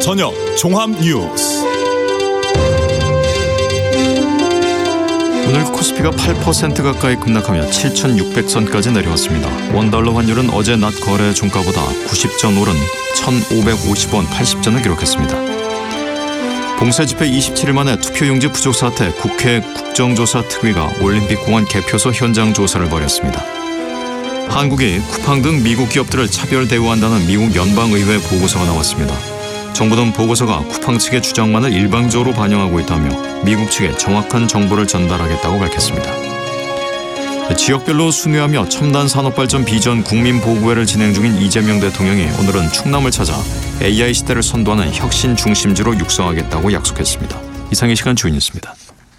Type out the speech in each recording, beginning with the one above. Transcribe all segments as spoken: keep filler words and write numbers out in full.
저녁 종합 뉴스. 오늘 코스피가 팔 퍼센트 가까이 급락하며 칠천육백 선까지 내려왔습니다. 원달러 환율은 어제 낮 거래 종가보다 구십 전 오른 천오백오십 원 팔십 전을 기록했습니다. 봉쇄 집회 이십칠 일 만에 투표용지 부족 사태, 국회 국정조사특위가 올림픽공원 개표소 현장 조사를 벌였습니다. 한국이 쿠팡 등 미국 기업들을 차별 대우한다는 미국 연방의회 보고서가 나왔습니다. 정부는 보고서가 쿠팡 측의 주장만을 일방적으로 반영하고 있다며 미국 측에 정확한 정보를 전달하겠다고 밝혔습니다. 지역별로 순회하며 첨단 산업발전 비전 국민보고회를 진행 중인 이재명 대통령이 오늘은 충남을 찾아 에이아이 시대를 선도하는 혁신 중심지로 육성하겠다고 약속했습니다. 이상의 시간 주인 뉴스입니다.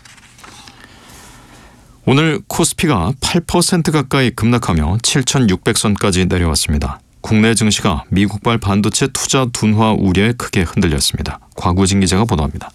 오늘 코스피가 팔 퍼센트 가까이 급락하며 칠천육백 선까지 내려왔습니다. 국내 증시가 미국발 반도체 투자 둔화 우려에 크게 흔들렸습니다. 곽우진 기자가 보도합니다.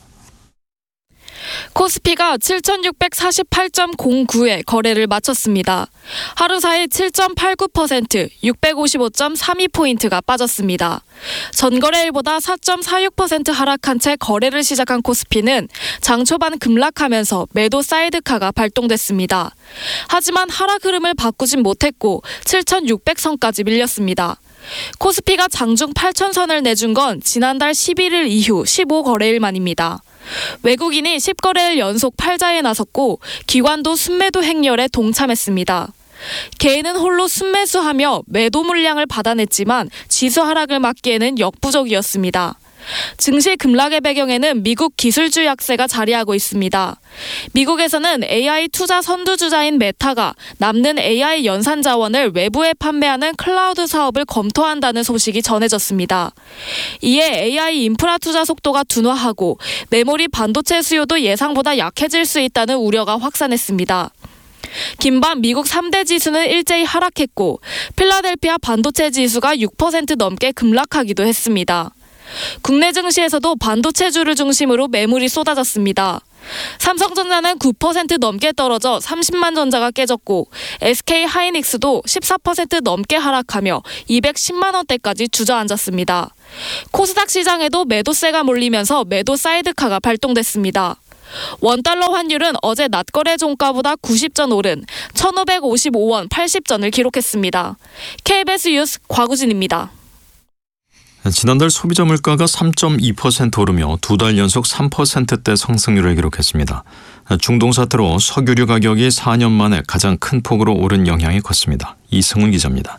코스피가 칠천육백사십팔 점 공구에 거래를 마쳤습니다. 하루 사이 칠 점 팔구 퍼센트, 육백오십오 점 삼이 포인트가 빠졌습니다. 전거래일보다 사 점 사육 퍼센트 하락한 채 거래를 시작한 코스피는 장 초반 급락하면서 매도 사이드카가 발동됐습니다. 하지만 하락 흐름을 바꾸진 못했고 칠천육백 선까지 밀렸습니다. 코스피가 장중 팔천 선을 내준 건 지난달 십일 일 이후 십오 거래일 만입니다. 외국인이 십 거래일 연속 팔자에 나섰고 기관도 순매도 행렬에 동참했습니다. 개인은 홀로 순매수하며 매도 물량을 받아냈지만 지수 하락을 막기에는 역부족이었습니다. 증시 급락의 배경에는 미국 기술주 약세가 자리하고 있습니다. 미국에서는 에이아이 투자 선두주자인 메타가 남는 에이아이 연산 자원을 외부에 판매하는 클라우드 사업을 검토한다는 소식이 전해졌습니다. 이에 에이아이 인프라 투자 속도가 둔화하고 메모리 반도체 수요도 예상보다 약해질 수 있다는 우려가 확산했습니다. 긴밤 미국 삼 대 지수는 일제히 하락했고 필라델피아 반도체 지수가 육 퍼센트 넘게 급락하기도 했습니다. 국내 증시에서도 반도체주를 중심으로 매물이 쏟아졌습니다. 삼성전자는 구 퍼센트 넘게 떨어져 삼십만 전자가 깨졌고 에스케이하이닉스도 십사 퍼센트 넘게 하락하며 이백십만 원대까지 주저앉았습니다. 코스닥 시장에도 매도세가 몰리면서 매도 사이드카가 발동됐습니다. 원달러 환율은 어제 낮거래 종가보다 구십 전 오른 천오백오십오 원 팔십 전을 기록했습니다. 케이비에스 뉴스 곽우진입니다. 지난달 소비자 물가가 삼 점 이 퍼센트 오르며 두 달 연속 삼 퍼센트대 상승률을 기록했습니다. 중동 사태로 석유류 가격이 사 년 만에 가장 큰 폭으로 오른 영향이 컸습니다. 이승훈 기자입니다.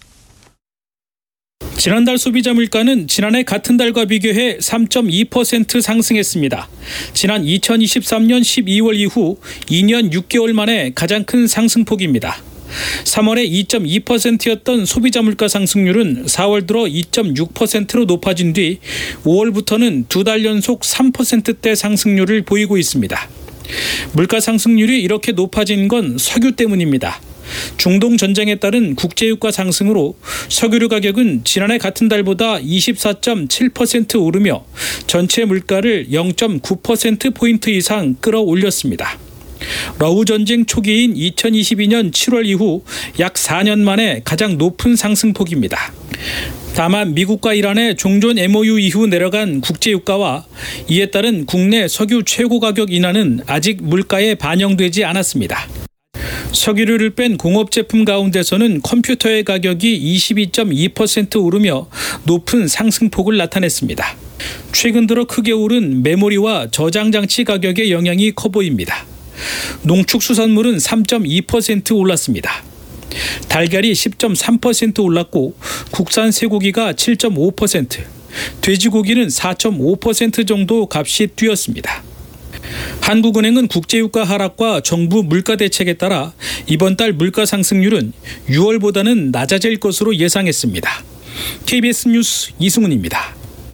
지난달 소비자 물가는 지난해 같은 달과 비교해 삼 점 이 퍼센트 상승했습니다. 지난 이천이십삼 년 십이 월 이후 이 년 육 개월 만에 가장 큰 상승폭입니다. 삼월에 이 점 이 퍼센트였던 소비자 물가 상승률은 사월 들어 이 점 육 퍼센트로 높아진 뒤 오월부터는 두 달 연속 삼 퍼센트대 상승률을 보이고 있습니다. 물가 상승률이 이렇게 높아진 건 석유 때문입니다. 중동 전쟁에 따른 국제유가 상승으로 석유류 가격은 지난해 같은 달보다 이십사 점 칠 퍼센트 오르며 전체 물가를 영 점 구 퍼센트 포인트 이상 끌어올렸습니다. 러우 전쟁 초기인 이천이십이 년 칠월 이후 약 사 년 만에 가장 높은 상승폭입니다. 다만 미국과 이란의 종전 엠오유 이후 내려간 국제유가와 이에 따른 국내 석유 최고 가격 인하는 아직 물가에 반영되지 않았습니다. 석유류를 뺀 공업 제품 가운데서는 컴퓨터의 가격이 이십이 점 이 퍼센트 오르며 높은 상승폭을 나타냈습니다. 최근 들어 크게 오른 메모리와 저장 장치 가격의 영향이 커 보입니다. 농축수산물은 삼 점 이 퍼센트 올랐습니다. 달걀이 십 점 삼 퍼센트 올랐고 국산 쇠고기가 칠 점 오 퍼센트, 돼지고기는 사 점 오 퍼센트 정도 값이 뛰었습니다. 한국은행은 국제유가 하락과 정부 물가 대책에 따라 이번 달 물가 상승률은 유월보다는 낮아질 것으로 예상했습니다. 케이비에스 뉴스 이승훈입니다.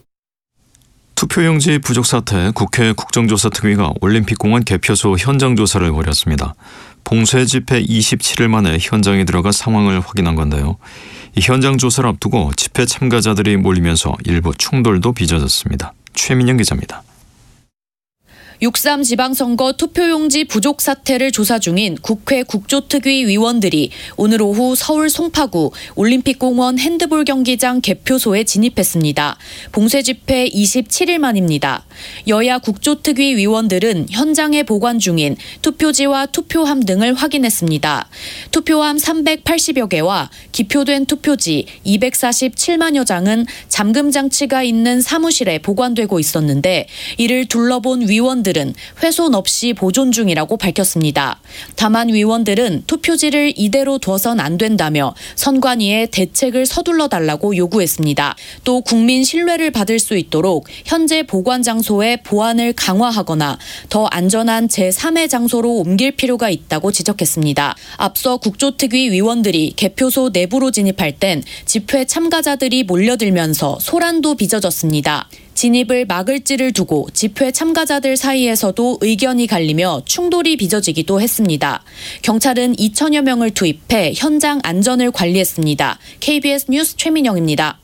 투표용지 부족 사태, 국회 국정조사특위가 올림픽공원 개표소 현장 조사를 벌였습니다. 봉쇄 집회 이십칠 일 만에 현장에 들어가 상황을 확인한 건데요. 이 현장 조사를 앞두고 집회 참가자들이 몰리면서 일부 충돌도 빚어졌습니다. 최민영 기자입니다. 육삼 지방선거 투표용지 부족 사태를 조사 중인 국회 국조특위 위원들이 오늘 오후 서울 송파구 올림픽공원 핸드볼 경기장 개표소에 진입했습니다. 봉쇄 집회 이십칠 일 만입니다. 여야 국조특위 위원들은 현장에 보관 중인 투표지와 투표함 등을 확인했습니다. 투표함 삼백팔십여 개와 기표된 투표지 이백사십칠만여 장은 잠금 장치가 있는 사무실에 보관되고 있었는데 이를 둘러본 위원들 들은 훼손 없이 보존 중이라고 밝혔습니다. 다만 위원들은 투표지를 이대로 둬선 안 된다며 선관위에 대책을 서둘러 달라고 요구했습니다. 또 국민 신뢰를 받을 수 있도록 현재 보관 장소의 보안을 강화하거나 더 안전한 제삼의 장소로 옮길 필요가 있다고 지적했습니다. 앞서 국조특위 위원들이 개표소 내부로 진입할 땐 집회 참가자들이 몰려들면서 소란도 빚어졌습니다. 진입을 막을지를 두고 집회 참가자들 사이에서도 의견이 갈리며 충돌이 빚어지기도 했습니다. 경찰은 이천여 명을 투입해 현장 안전을 관리했습니다. 케이비에스 뉴스 최민영입니다.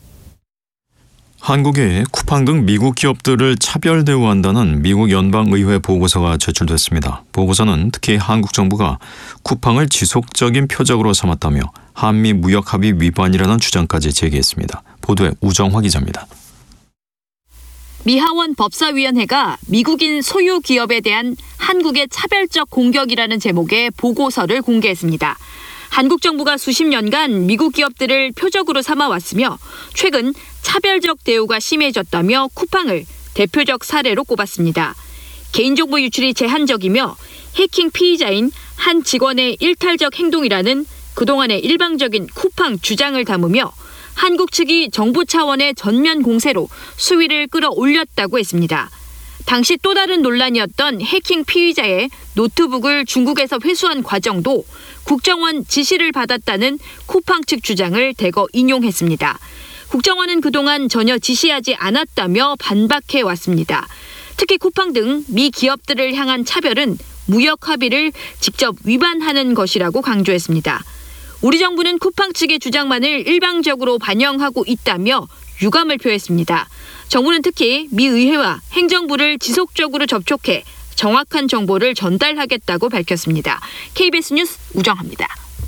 한국이 쿠팡 등 미국 기업들을 차별 대우한다는 미국 연방의회 보고서가 제출됐습니다. 보고서는 특히 한국 정부가 쿠팡을 지속적인 표적으로 삼았다며 한미 무역 합의 위반이라는 주장까지 제기했습니다. 보도에 우정화 기자입니다. 미 하원 법사위원회가 미국인 소유 기업에 대한 한국의 차별적 공격이라는 제목의 보고서를 공개했습니다. 한국 정부가 수십 년간 미국 기업들을 표적으로 삼아왔으며 최근 차별적 대우가 심해졌다며 쿠팡을 대표적 사례로 꼽았습니다. 개인정보 유출이 제한적이며 해킹 피의자인 한 직원의 일탈적 행동이라는 그동안의 일방적인 쿠팡 주장을 담으며 한국 측이 정부 차원의 전면 공세로 수위를 끌어올렸다고 했습니다. 당시 또 다른 논란이었던 해킹 피의자의 노트북을 중국에서 회수한 과정도 국정원 지시를 받았다는 쿠팡 측 주장을 대거 인용했습니다. 국정원은 그동안 전혀 지시하지 않았다며 반박해왔습니다. 특히 쿠팡 등 미 기업들을 향한 차별은 무역 합의를 직접 위반하는 것이라고 강조했습니다. 우리 정부는 쿠팡 측의 주장만을 일방적으로 반영하고 있다며 유감을 표했습니다. 정부는 특히 미 의회와 행정부를 지속적으로 접촉해 정확한 정보를 전달하겠다고 밝혔습니다. 케이비에스 뉴스 우정합니다.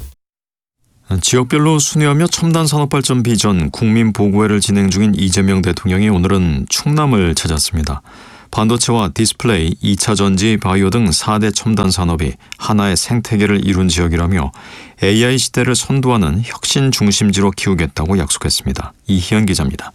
지역별로 순회하며 첨단 산업 발전 비전 국민 보고회를 진행 중인 이재명 대통령이 오늘은 충남을 찾았습니다. 반도체와 디스플레이, 이차 전지, 바이오 등 사 대 첨단 산업이 하나의 생태계를 이룬 지역이라며 에이아이 시대를 선도하는 혁신 중심지로 키우겠다고 약속했습니다. 이희연 기자입니다.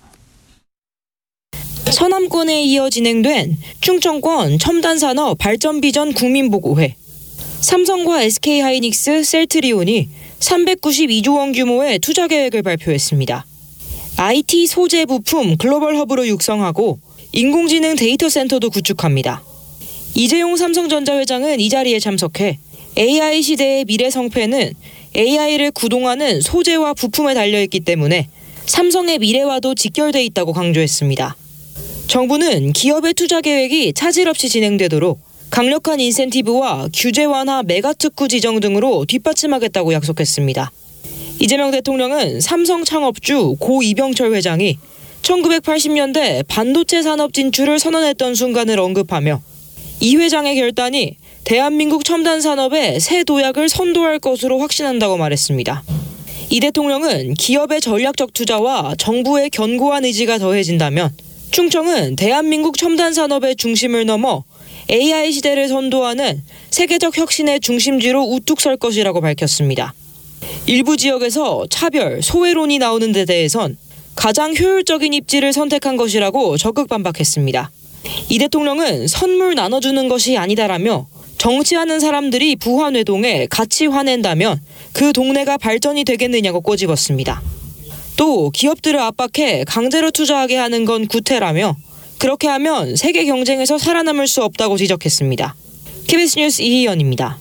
서남권에 이어 진행된 충청권 첨단산업 발전비전 국민보고회. 삼성과 에스케이하이닉스, 셀트리온이 삼백구십이조 원 규모의 투자 계획을 발표했습니다. 아이티 소재 부품 글로벌 허브로 육성하고 인공지능 데이터 센터도 구축합니다. 이재용 삼성전자 회장은 이 자리에 참석해 에이아이 시대의 미래 성패는 에이아이를 구동하는 소재와 부품에 달려있기 때문에 삼성의 미래와도 직결돼 있다고 강조했습니다. 정부는 기업의 투자 계획이 차질 없이 진행되도록 강력한 인센티브와 규제 완화 메가특구 지정 등으로 뒷받침하겠다고 약속했습니다. 이재명 대통령은 삼성 창업주 고 이병철 회장이 천구백팔십 년대 반도체 산업 진출을 선언했던 순간을 언급하며 이 회장의 결단이 대한민국 첨단 산업의 새 도약을 선도할 것으로 확신한다고 말했습니다. 이 대통령은 기업의 전략적 투자와 정부의 견고한 의지가 더해진다면 충청은 대한민국 첨단 산업의 중심을 넘어 에이아이 시대를 선도하는 세계적 혁신의 중심지로 우뚝 설 것이라고 밝혔습니다. 일부 지역에서 차별, 소외론이 나오는 데 대해선 가장 효율적인 입지를 선택한 것이라고 적극 반박했습니다. 이 대통령은 선물 나눠주는 것이 아니다라며 정치하는 사람들이 부화뇌동에 같이 화낸다면 그 동네가 발전이 되겠느냐고 꼬집었습니다. 또 기업들을 압박해 강제로 투자하게 하는 건 구태라며 그렇게 하면 세계 경쟁에서 살아남을 수 없다고 지적했습니다. 케이비에스 뉴스 이희연입니다.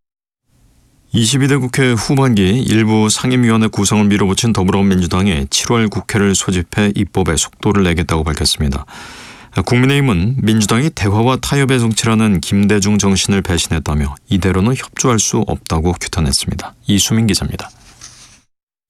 이십이 대 국회 후반기 일부 상임위원회 구성을 밀어붙인 더불어민주당이 칠월 국회를 소집해 입법에 속도를 내겠다고 밝혔습니다. 국민의힘은 민주당이 대화와 타협의 정치라는 김대중 정신을 배신했다며 이대로는 협조할 수 없다고 규탄했습니다. 이수민 기자입니다.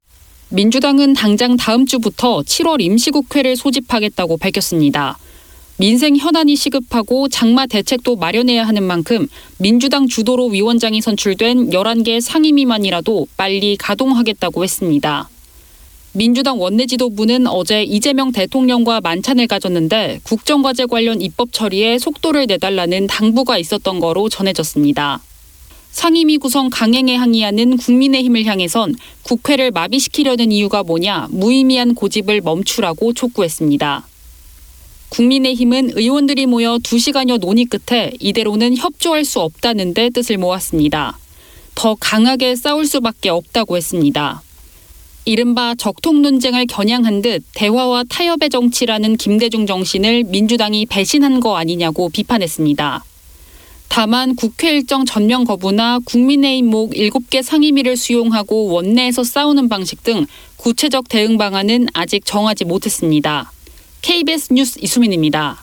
민주당은 당장 다음 주부터 칠월 임시국회를 소집하겠다고 밝혔습니다. 민생 현안이 시급하고 장마 대책도 마련해야 하는 만큼 민주당 주도로 위원장이 선출된 열한 개 상임위만이라도 빨리 가동하겠다고 했습니다. 민주당 원내지도부는 어제 이재명 대통령과 만찬을 가졌는데 국정과제 관련 입법 처리에 속도를 내달라는 당부가 있었던 거로 전해졌습니다. 상임위 구성 강행에 항의하는 국민의힘을 향해선 국회를 마비시키려는 이유가 뭐냐 무의미한 고집을 멈추라고 촉구했습니다. 국민의힘은 의원들이 모여 두 시간여 논의 끝에 이대로는 협조할 수 없다는 데 뜻을 모았습니다. 더 강하게 싸울 수밖에 없다고 했습니다. 이른바 적통 논쟁을 겨냥한 듯 대화와 타협의 정치라는 김대중 정신을 민주당이 배신한 거 아니냐고 비판했습니다. 다만 국회 일정 전면 거부나 국민의힘 목 일곱 개 상임위를 수용하고 원내에서 싸우는 방식 등 구체적 대응 방안은 아직 정하지 못했습니다. 케이비에스 뉴스 이수민입니다.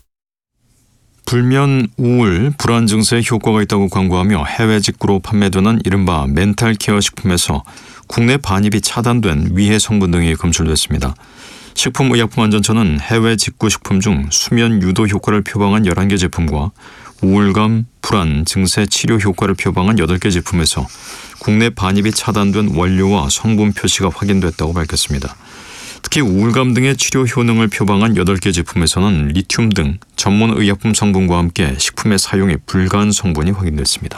불면, 우울, 불안 증세에 효과가 있다고 광고하며 해외 직구로 판매되는 이른바 멘탈 케어 식품에서 국내 반입이 차단된 위해 성분 등이 검출됐습니다. 식품의약품안전처는 해외 직구 식품 중 수면 유도 효과를 표방한 열한 개 제품과 우울감, 불안, 증세 치료 효과를 표방한 여덟 개 제품에서 국내 반입이 차단된 원료와 성분 표시가 확인됐다고 밝혔습니다. 특히 우울감 등의 치료 효능을 표방한 여덟 개 제품에서는 리튬 등 전문 의약품 성분과 함께 식품의 사용이 불가한 성분이 확인됐습니다.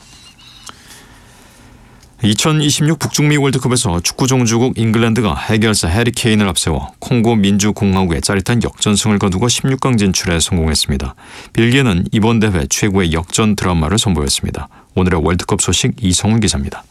이천이십육 북중미 월드컵에서 축구 종주국 잉글랜드가 해결사 해리 케인을 앞세워 콩고 민주공화국의 짜릿한 역전승을 거두고 십육 강 진출에 성공했습니다. 벨기에는 이번 대회 최고의 역전 드라마를 선보였습니다. 오늘의 월드컵 소식 이성훈 기자입니다.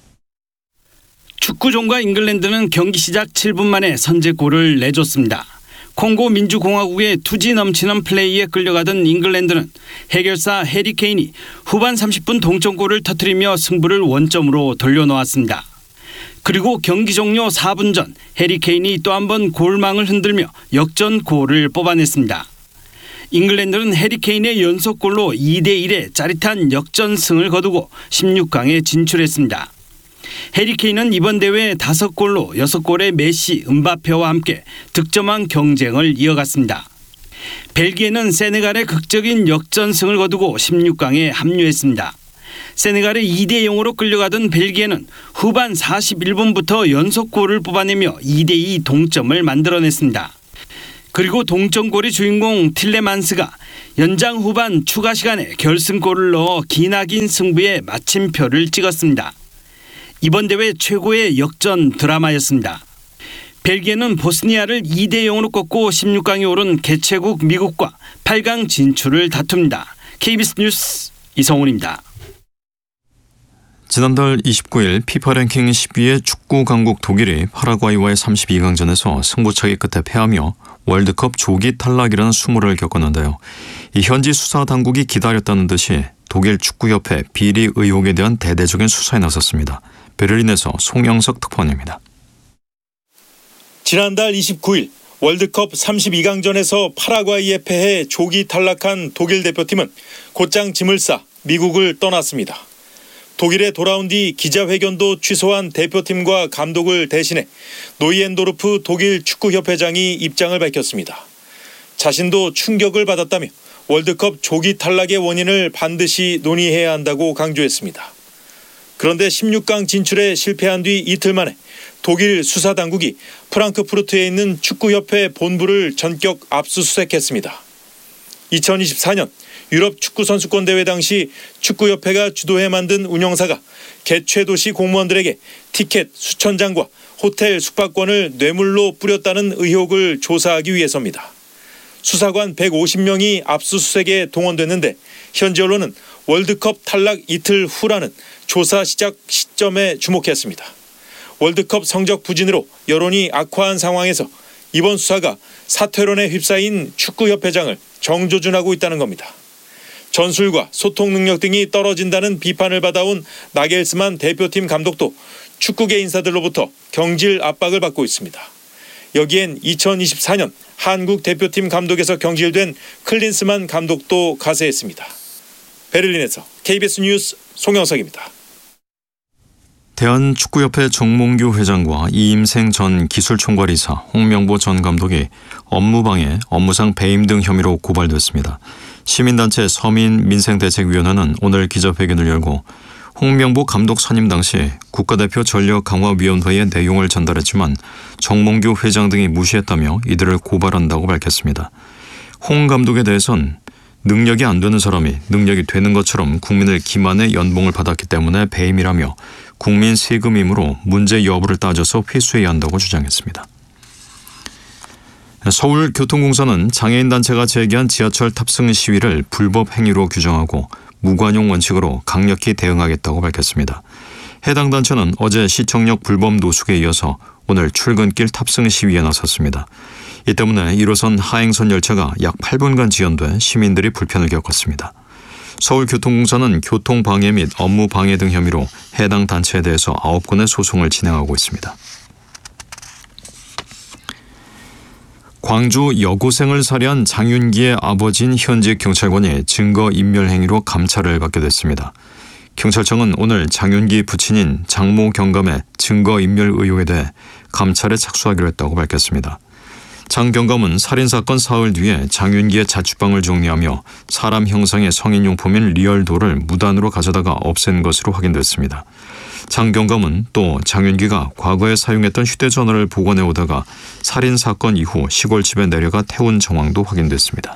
축구종과 잉글랜드는 경기 시작 칠 분 만에 선제골을 내줬습니다. 콩고 민주공화국의 투지 넘치는 플레이에 끌려가던 잉글랜드는 해결사 해리 케인이 후반 삼십 분 동점골을 터뜨리며 승부를 원점으로 돌려놓았습니다. 그리고 경기 종료 사 분 전 해리 케인이 또 한 번 골망을 흔들며 역전골을 뽑아냈습니다. 잉글랜드는 해리 케인의 연속골로 이 대 일의 짜릿한 역전승을 거두고 십육 강에 진출했습니다. 해리 케인은 이번 대회 다섯 골로 여섯 골의 메시, 음바페와 함께 득점왕 경쟁을 이어갔습니다. 벨기에는 세네갈의 극적인 역전승을 거두고 십육 강에 합류했습니다. 세네갈의 이 대 영으로 끌려가던 벨기에는 후반 사십일 분부터 연속골을 뽑아내며 이 대 이 동점을 만들어냈습니다. 그리고 동점골의 주인공 틸레만스가 연장 후반 추가 시간에 결승골을 넣어 기나긴 승부에 마침표를 찍었습니다. 이번 대회 최고의 역전 드라마였습니다. 벨기에는 보스니아를 이 대 영으로 꺾고 십육 강에 오른 개최국 미국과 팔 강 진출을 다툽니다. 케이비에스 뉴스 이성훈입니다. 지난달 이십구 일 피파 랭킹 십 위의 축구 강국 독일이 파라과이와의 삼십이 강전에서 승부차기 끝에 패하며 월드컵 조기 탈락이라는 수모를 겪었는데요. 이 현지 수사 당국이 기다렸다는 듯이 독일 축구협회 비리 의혹에 대한 대대적인 수사에 나섰습니다. 베를린에서 송영석 특파원입니다. 지난달 이십구 일 월드컵 삼십이 강전에서 파라과이에 패해 조기 탈락한 독일 대표팀은 곧장 짐을 싸 미국을 떠났습니다. 독일에 돌아온 뒤 기자회견도 취소한 대표팀과 감독을 대신해 노이엔도르프 독일 축구협회장이 입장을 밝혔습니다. 자신도 충격을 받았다며 월드컵 조기 탈락의 원인을 반드시 논의해야 한다고 강조했습니다. 그런데 십육 강 진출에 실패한 뒤 이틀 만에 독일 수사당국이 프랑크푸르트에 있는 축구협회 본부를 전격 압수수색했습니다. 이천이십사 년 유럽 축구선수권 대회 당시 축구협회가 주도해 만든 운영사가 개최도시 공무원들에게 티켓 수천 장과 호텔 숙박권을 뇌물로 뿌렸다는 의혹을 조사하기 위해서입니다. 수사관 백오십 명이 압수수색에 동원됐는데 현지 언론은 월드컵 탈락 이틀 후라는 조사 시작 시점에 주목했습니다. 월드컵 성적 부진으로 여론이 악화한 상황에서 이번 수사가 사퇴론에 휩싸인 축구협회장을 정조준하고 있다는 겁니다. 전술과 소통 능력 등이 떨어진다는 비판을 받아온 나겔스만 대표팀 감독도 축구계 인사들로부터 경질 압박을 받고 있습니다. 여기엔 이천이십사 년 한국 대표팀 감독에서 경질된 클린스만 감독도 가세했습니다. 베를린에서 케이비에스 뉴스 송영석입니다. 대한축구협회 정몽규 회장과 이임생 전 기술총괄이사, 홍명보 전 감독이 업무방해, 업무상 배임 등 혐의로 고발됐습니다. 시민단체 서민민생대책위원회는 오늘 기자회견을 열고 홍명보 감독 선임 당시 국가대표 전력강화위원회의 내용을 전달했지만 정몽규 회장 등이 무시했다며 이들을 고발한다고 밝혔습니다. 홍 감독에 대해선 능력이 안 되는 사람이 능력이 되는 것처럼 국민을 기만해 연봉을 받았기 때문에 배임이라며 국민 세금이므로 문제 여부를 따져서 회수해야 한다고 주장했습니다. 서울교통공사는 장애인단체가 제기한 지하철 탑승 시위를 불법 행위로 규정하고 무관용 원칙으로 강력히 대응하겠다고 밝혔습니다. 해당 단체는 어제 시청역 불법 노숙에 이어서 오늘 출근길 탑승 시위에 나섰습니다. 이 때문에 일 호선 하행선 열차가 약 팔 분간 지연돼 시민들이 불편을 겪었습니다. 서울교통공사는 교통방해 및 업무방해 등 혐의로 해당 단체에 대해서 아홉 건의 소송을 진행하고 있습니다. 광주 여고생을 살해한 장윤기의 아버지인 현직 경찰관이 증거인멸 행위로 감찰을 받게 됐습니다. 경찰청은 오늘 장윤기 부친인 장모 경감의 증거인멸 의혹에 대해 감찰에 착수하기로 했다고 밝혔습니다. 장 경감은 살인사건 사흘 뒤에 장윤기의 자취방을 정리하며 사람 형상의 성인용품인 리얼도를 무단으로 가져다가 없앤 것으로 확인됐습니다. 장 경감은 또 장윤기가 과거에 사용했던 휴대전화를 보관해 오다가 살인사건 이후 시골집에 내려가 태운 정황도 확인됐습니다.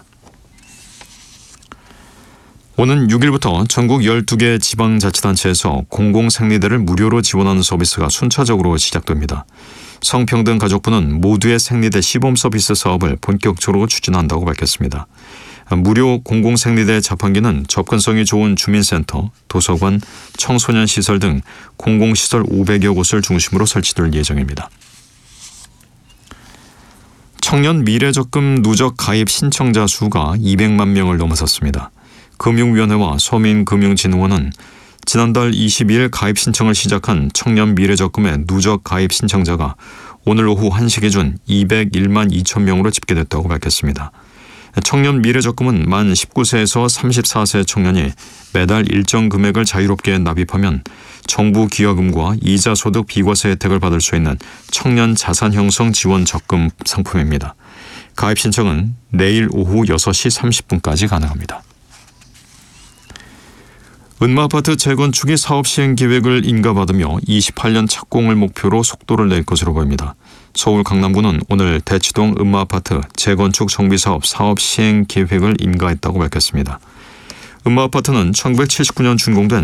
오는 육 일부터 전국 열두 개 지방자치단체에서 공공생리대를 무료로 지원하는 서비스가 순차적으로 시작됩니다. 성평등가족부는 모두의 생리대 시범 서비스 사업을 본격적으로 추진한다고 밝혔습니다. 무료 공공생리대 자판기는 접근성이 좋은 주민센터, 도서관, 청소년 시설 등 공공시설 오백여 곳을 중심으로 설치될 예정입니다. 청년 미래적금 누적 가입 신청자 수가 이백만 명을 넘어섰습니다. 금융위원회와 서민금융진흥원은 지난달 이십이 일 가입 신청을 시작한 청년 미래적금의 누적 가입 신청자가 오늘 오후 한 시 기준 이백일만 이천 명으로 집계됐다고 밝혔습니다. 청년 미래적금은 만 십구 세에서 삼십사 세 청년이 매달 일정 금액을 자유롭게 납입하면 정부 기여금과 이자 소득 비과세 혜택을 받을 수 있는 청년 자산 형성 지원 적금 상품입니다. 가입 신청은 내일 오후 여섯 시 삼십 분까지 가능합니다. 은마아파트 재건축이 사업 시행 계획을 인가받으며 이십팔 년 착공을 목표로 속도를 낼 것으로 보입니다. 서울 강남구는 오늘 대치동 은마아파트 재건축 정비사업 사업 시행 계획을 인가했다고 밝혔습니다. 은마아파트는 천구백칠십구 년 준공된